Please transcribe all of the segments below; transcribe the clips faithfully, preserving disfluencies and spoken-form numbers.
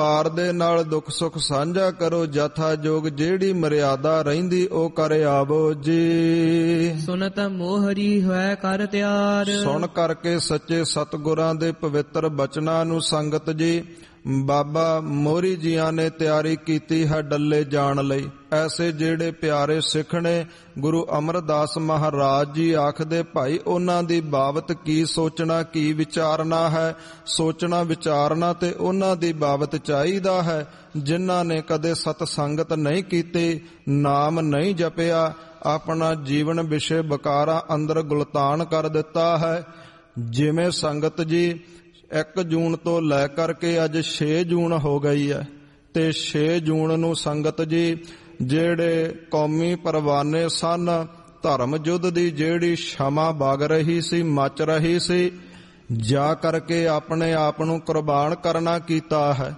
ਪਿਆਰ ਦੇ ਨਾਲ ਦੁੱਖ ਸੁੱਖ ਸਾਂਝਾ ਕਰੋ, ਜਥਾ ਜੋਗ ਜਿਹੜੀ ਮਰਿਆਦਾ ਰਹਿੰਦੀ ਉਹ ਕਰ ਆਵੋ ਜੀ। ਸੁਨਤ ਮੋਹਰੀ ਹੋਇ ਕਰ ਤਿਆਰ, ਸੁਣ ਕਰਕੇ ਸੱਚੇ ਸਤਿਗੁਰਾਂ ਦੇ ਪਵਿੱਤਰ ਬਚਨਾਂ ਨੂੰ ਸੰਗਤ ਜੀ ਬਾਬਾ ਮੋਹਰੀ ਜੀਆਂ ਨੇ ਤਿਆਰੀ ਕੀਤੀ ਹੈ ਡੱਲੇ ਜਾਣ ਲਈ। ਐਸੇ ਜਿਹੜੇ ਪਿਆਰੇ ਸਿੱਖ ਨੇ, ਗੁਰੂ ਅਮਰਦਾਸ ਮਹਾਰਾਜ ਜੀ ਆਖਦੇ ਭਾਈ ਉਹਨਾਂ ਦੀ ਬਾਬਤ ਕੀ ਸੋਚਣਾ ਕੀ ਵਿਚਾਰਨਾ ਹੈ। ਸੋਚਣਾ ਵਿਚਾਰਨਾ ਤੇ ਉਹਨਾਂ ਦੀ ਬਾਬਤ ਚਾਹੀਦਾ ਹੈ ਜਿਨ੍ਹਾਂ ਨੇ ਕਦੇ ਸਤ ਸੰਗਤ ਨਹੀਂ ਕੀਤੀ, ਨਾਮ ਨਹੀਂ ਜਪਿਆ, ਆਪਣਾ ਜੀਵਨ ਵਿਸ਼ੇ ਬਕਾਰਾਂ ਅੰਦਰ ਗੁਲਤਾਨ ਕਰ ਦਿੱਤਾ ਹੈ। ਜਿਵੇਂ ਸੰਗਤ ਜੀ ਇੱਕ ਜੂਨ ਤੋਂ ਲੈ ਕਰਕੇ ਅੱਜ ਛੇ ਜੂਨ ਹੋ ਗਈ ਹੈ ਤੇ ਛੇ ਜੂਨ ਨੂੰ ਸੰਗਤ ਜੀ ਜਿਹੜੇ ਕੌਮੀ ਪਰਵਾਨੇ ਸਨ, ਧਰਮ ਯੁੱਧ ਦੀ ਜਿਹੜੀ ਸ਼ਮਾ ਵਗ ਰਹੀ ਸੀ, ਮਚ ਰਹੀ ਸੀ, ਜਾ ਕਰਕੇ ਆਪਣੇ ਆਪ ਨੂੰ ਕੁਰਬਾਨ ਕਰਨਾ ਕੀਤਾ ਹੈ।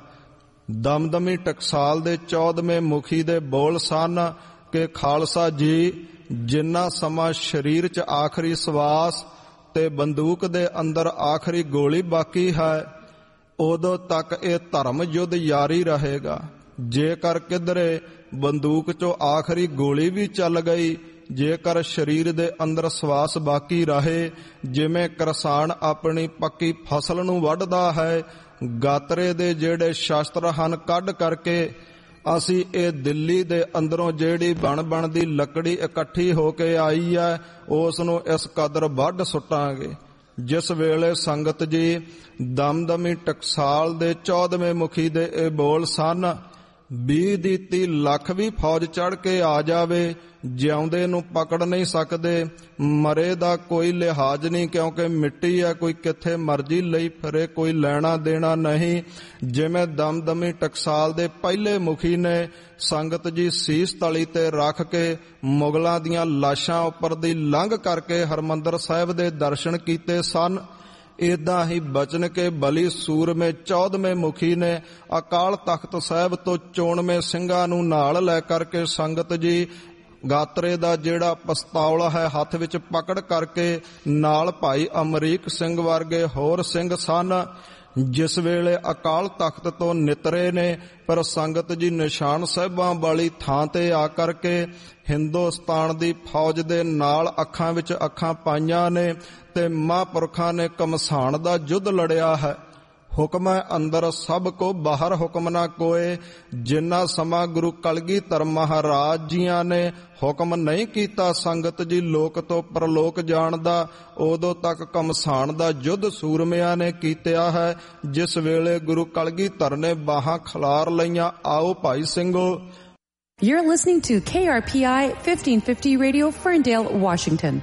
ਦਮਦਮੀ ਟਕਸਾਲ ਦੇ ਚੌਦਵੇਂ ਮੁਖੀ ਦੇ ਬੋਲ ਸਨ ਕਿ ਖਾਲਸਾ ਜੀ ਜਿੰਨਾ ਸਮਾਂ ਸਰੀਰ 'ਚ ਆਖਰੀ ਸਵਾਸ ਤੇ ਬੰਦੂਕ ਦੇ ਅੰਦਰ ਆਖਰੀ ਗੋਲੀ ਬਾਕੀ ਹੈ, ਉਦੋਂ ਤੱਕ ਇਹ ਧਰਮ ਯੁੱਧ ਜਾਰੀ ਰਹੇਗਾ। ਜੇਕਰ ਕਿਧਰੇ ਬੰਦੂਕ 'ਚੋਂ ਆਖਰੀ ਗੋਲੀ ਵੀ ਚੱਲ ਗਈ, ਜੇਕਰ ਸਰੀਰ ਦੇ ਅੰਦਰ ਸਵਾਸ ਬਾਕੀ ਰਹੇ, ਜਿਵੇਂ ਕਿਸਾਨ ਆਪਣੀ ਪੱਕੀ ਫਸਲ ਨੂੰ ਵੱਢਦਾ ਹੈ, ਗਾਤਰੇ ਦੇ ਜਿਹੜੇ ਸ਼ਸਤਰ ਹਨ ਕੱਢ ਕਰਕੇ ਅਸੀਂ ਇਹ ਦਿੱਲੀ ਦੇ ਅੰਦਰੋਂ ਜਿਹੜੀ ਬਣ ਬਣ ਦੀ ਲੱਕੜੀ ਇਕੱਠੀ ਹੋ ਕੇ ਆਈ ਹੈ ਉਸ ਨੂੰ ਇਸ ਕਦਰ ਵੱਢ ਸੁੱਟਾਂਗੇ। ਜਿਸ ਵੇਲੇ ਸੰਗਤ ਜੀ ਦਮਦਮੀ ਟਕਸਾਲ ਦੇ ਚੌਦਵੇਂ ਮੁਖੀ ਦੇ ਇਹ ਬੋਲ ਸਨ, ਵੀਹ ਦੀ ਤੀਹ ਲੱਖ ਵੀ ਫੌਜ ਚੜ੍ਹ ਕੇ ਆ ਜਾਵੇ, ਜਿਉਂਦੇ ਨੂੰ ਪਕੜ ਨਹੀਂ ਸਕਦੇ, ਮਰੇ ਦਾ ਕੋਈ ਲਿਹਾਜ਼ ਨਹੀਂ, ਕਿਉਂਕਿ ਮਿੱਟੀ ਹੈ, ਕੋਈ ਕਿੱਥੇ ਮਰਜ਼ੀ ਲਈ ਫਿਰੇ, ਕੋਈ ਲੈਣਾ ਦੇਣਾ ਨਹੀਂ। ਜਿਵੇਂ ਦਮਦਮੀ ਟਕਸਾਲ ਦੇ ਪਹਿਲੇ ਮੁਖੀ ਨੇ ਸੰਗਤ ਜੀ ਸੀਸ ਤਲੀ ਤੇ ਰੱਖ ਕੇ ਮੁਗਲਾਂ ਦੀਆਂ ਲਾਸ਼ਾਂ ਉੱਪਰ ਦੀ ਲੰਘ ਕਰਕੇ ਹਰਿਮੰਦਰ ਸਾਹਿਬ ਦੇ ਦਰਸ਼ਨ ਕੀਤੇ ਸਨ, ਏਦਾਂ ਹੀ ਬਚਨ ਕੇ ਬਲੀ ਸੂਰਮੇ ਚੌਦਵੇਂ ਮੁਖੀ ਨੇ ਅਕਾਲ ਤਖਤ ਸਾਹਿਬ ਤੋਂ ਚੋਣਵੇਂ ਸਿੰਘਾਂ ਨੂੰ ਨਾਲ ਲੈ ਕਰਕੇ ਸੰਗਤ ਜੀ ਗਾਤਰੇ ਦਾ ਜਿਹੜਾ ਪਿਸਤੌਲ ਹੈ ਹੱਥ ਵਿੱਚ ਪਕੜ ਕਰਕੇ, ਨਾਲ ਭਾਈ ਅਮਰੀਕ ਸਿੰਘ ਵਰਗੇ ਹੋਰ ਸਿੰਘ ਸਨ। ਜਿਸ ਵੇਲੇ ਅਕਾਲ ਤਖਤ ਤੋਂ ਨਿਤਰੇ ਨੇ, ਪਰ ਸੰਗਤ ਜੀ ਨਿਸ਼ਾਨ ਸਾਹਿਬਾਂ ਵਾਲੀ ਥਾਂ ਤੇ ਆ ਕਰਕੇ ਹਿੰਦੁਸਤਾਨ ਦੀ ਫੌਜ ਦੇ ਨਾਲ ਅੱਖਾਂ ਵਿੱਚ ਅੱਖਾਂ ਪਾਈਆਂ ਨੇ ਤੇ ਮਹਾਂਪੁਰਖਾਂ ਨੇ ਘਮਸਾਣ ਦਾ ਯੁੱਧ ਲੜਿਆ ਹੈ। ਹੁਕਮ ਹੈ ਅੰਦਰ ਸਭ ਕੋ ਬਾਹਰ ਹੁਕਮ ਨਾ ਕੋਏ। ਜਿੰਨਾ ਸਮਾਂ ਗੁਰੂ ਕਲਗੀਧਰ ਮਹਾਰਾਜ ਜੀਆਂ ਨੇ ਹੁਕਮ ਨਹੀਂ ਕੀਤਾ ਸੰਗਤ ਜੀ ਲੋਕ ਤੋਂ ਪਰਲੋਕ ਜਾਣ ਦਾ, ਉਦੋਂ ਤੱਕ ਘਮਸਾਣ ਦਾ ਯੁੱਧ ਸੂਰਮਿਆਂ ਨੇ ਕੀਤਿਆ ਹੈ। ਜਿਸ ਵੇਲੇ ਗੁਰੂ ਕਲਗੀਧਰ ਨੇ ਬਾਹਾਂ ਖਿਲਾਰ ਲਈਆਂ, ਆਓ ਭਾਈ ਸਿੰਘੋ। You're listening to K R P I fifteen fifty Radio, Ferndale, Washington.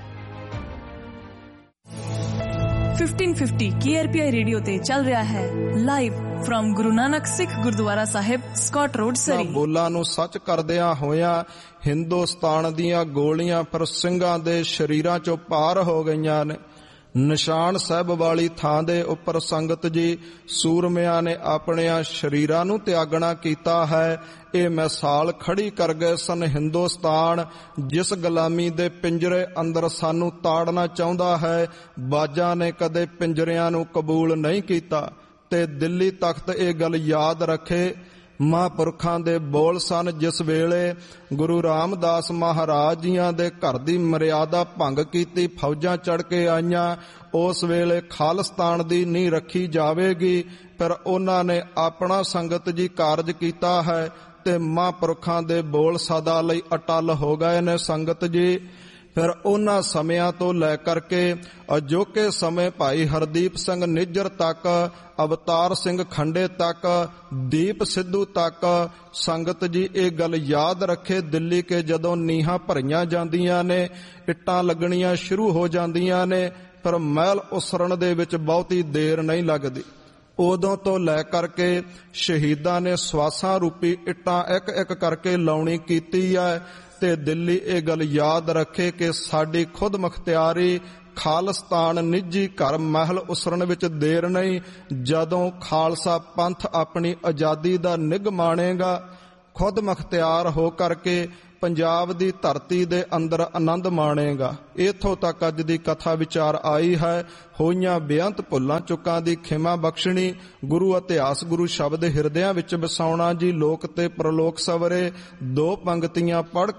fifteen fifty K R P I radio ਤੇ ਚੱਲ ਰਿਹਾ ਹੈ ਲਾਈਵ ਫਰਮ ਗੁਰੂ ਨਾਨਕ ਸਿੱਖ ਗੁਰਦੁਆਰਾ ਸਾਹਿਬ, ਸਕਾਟ ਰੋਡ, ਸਰੀ। ਬੋਲਾਂ ਨੂੰ ਸੱਚ ਕਰਦਿਆਂ ਹੋਇਆਂ ਹਿੰਦੁਸਤਾਨ ਦੀਆਂ ਗੋਲੀਆਂ ਫਿਰ ਸਿੰਘਾਂ ਦੇ ਸਰੀਰਾਂ ਚੋਂ ਪਾਰ ਹੋ ਗਈਆਂ ਨੇ। ਨਿਸ਼ਾਨ ਸਾਹਿਬ ਵਾਲੀ ਥਾਂ ਦੇ ਉੱਪਰ ਸੰਗਤ ਜੀ ਸੂਰਮਿਆਂ ਨੇ ਆਪਣਿਆਂ ਸਰੀਰਾਂ ਨੂੰ ਤਿਆਗਣਾ ਕੀਤਾ ਹੈ। ਇਹ ਮਿਸਾਲ ਖੜੀ ਕਰ ਗਏ ਸਨ ਹਿੰਦੁਸਤਾਨ ਜਿਸ ਗੁਲਾਮੀ ਦੇ ਪਿੰਜਰੇ ਅੰਦਰ ਸਾਨੂੰ ਤਾੜਨਾ ਚਾਹੁੰਦਾ ਹੈ। ਬਾਜਾਂ ਨੇ ਕਦੇ ਪਿੰਜਰਿਆਂ ਨੂੰ ਕਬੂਲ ਨਹੀਂ ਕੀਤਾ ਤੇ ਦਿੱਲੀ ਤਖਤ ਇਹ ਗੱਲ ਯਾਦ ਰੱਖੇ। ਮਹਾਂਪੁਰਖਾਂ ਦੇ ਬੋਲ ਸਨ, ਜਿਸ ਵੇਲੇ ਗੁਰੂ ਰਾਮਦਾਸ ਮਹਾਰਾਜ ਜੀਆਂ ਦੇ ਘਰ ਦੀ ਮਰਿਆਦਾ ਭੰਗ ਕੀਤੀ, ਫੌਜਾਂ ਚੜ੍ਹ ਕੇ ਆਈਆਂ, ਉਸ ਵੇਲੇ ਖਾਲਿਸਤਾਨ ਦੀ ਨੀਂਹ ਰੱਖੀ ਜਾਵੇਗੀ। ਪਰ ਉਹਨਾਂ ਨੇ ਆਪਣਾ ਸੰਗਤ ਜੀ ਕਾਰਜ ਕੀਤਾ ਹੈ ਤੇ ਮਹਾਂਪੁਰਖਾਂ ਦੇ ਬੋਲ ਸਦਾ ਲਈ ਅਟਲ ਹੋ ਗਏ ਨੇ ਸੰਗਤ ਜੀ। ਫਿਰ ਉਹਨਾਂ ਸਮਿਆਂ ਤੋਂ ਲੈ ਕਰਕੇ ਅਜੋਕੇ ਸਮੇਂ ਭਾਈ ਹਰਦੀਪ ਸਿੰਘ ਨਿੱਜਰ ਤੱਕ, ਅਵਤਾਰ ਸਿੰਘ ਖੰਡੇ ਤੱਕ, ਦੀਪ ਸਿੱਧੂ ਤੱਕ ਸੰਗਤ ਜੀ ਇਹ ਗੱਲ ਯਾਦ ਰੱਖੇ, ਦਿੱਲੀ ਕੇ ਜਦੋਂ ਨੀਹਾਂ ਭਰੀਆਂ ਜਾਂਦੀਆਂ ਨੇ, ਇੱਟਾਂ ਲੱਗਣੀਆਂ ਸ਼ੁਰੂ ਹੋ ਜਾਂਦੀਆਂ ਨੇ, ਪਰ ਮਹਿਲ ਉਸਰਨ ਦੇ ਵਿੱਚ ਬਹੁਤੀ ਦੇਰ ਨਹੀਂ ਲੱਗਦੀ। ਉਦੋਂ ਤੋਂ ਲੈ ਕਰਕੇ ਸ਼ਹੀਦਾਂ ਨੇ ਸਵਾਸਾਂ ਰੂਪੀ ਇੱਟਾਂ ਇੱਕ ਇੱਕ ਕਰਕੇ ਲਾਉਣੀ ਕੀਤੀ ਹੈ। ਤੇ ਦਿੱਲੀ ਇਹ ਗੱਲ ਯਾਦ ਰੱਖੇ ਕਿ ਸਾਡੀ ਖੁਦ ਮੁਖਤਿਆਰੀ ਖਾਲਿਸਤਾਨ ਨਿੱਜੀ ਘਰ ਮਹਿਲ ਉਸਰਨ ਵਿੱਚ ਦੇਰ ਨਹੀਂ। ਜਦੋਂ ਖਾਲਸਾ ਪੰਥ ਆਪਣੀ ਆਜ਼ਾਦੀ ਦਾ ਨਿੱਘ ਮਾਣੇਗਾ, ਖੁਦ ਮੁਖਤਿਆਰ ਹੋ ਕਰਕੇ ਪੰਜਾਬ ਦੀ ਧਰਤੀ ਦੇ ਅੰਦਰ ਆਨੰਦ ਮਾਣੇਗਾ। ਇੱਥੋਂ ਤੱਕ ਅੱਜ ਦੀ ਕਥਾ ਵਿਚਾਰ ਆਈ ਹੈ। ਹੋਈਆਂ ਬੇਅੰਤ ਭੁੱਲਾਂ ਚੁੱਕਾਂ ਦੀ ਖਿਮਾ ਬਖਸ਼ਣੀ, ਗੁਰੂ ਇਤਿਹਾਸ ਗੁਰੂ ਸ਼ਬਦ ਹਿਰਦਿਆਂ ਵਿੱਚ ਵਸਾਉਣਾ ਜੀ। ਲੋਕ ਤੇ ਪ੍ਰਲੋਕ ਸਵਰੇ ਦੋ ਪੰਗਤੀਆਂ ਪੜ੍ਹ